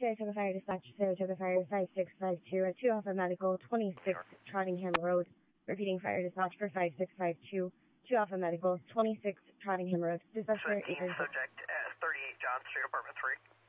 Saratoga Fire Dispatch, Saratoga Fire 5652 at 2 Alpha Medical, 26 Trottingham Road. Repeating Fire Dispatch for 5652, 2 Alpha Medical, 26 Trottingham Road. Dispatch for 836. Subject 38 John Street, Apartment 3.